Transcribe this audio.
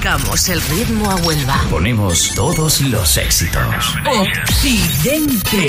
Marcamos el ritmo a Huelva. Ponemos todos los éxitos. Occidente.